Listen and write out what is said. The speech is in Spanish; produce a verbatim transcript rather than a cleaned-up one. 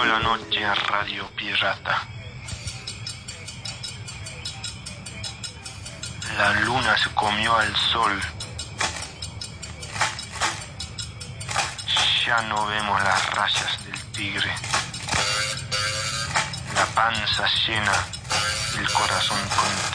hecho la noche radio pirata. La luna se comió al sol. Ya no vemos las rayas del tigre. La panza llena, el corazón contento.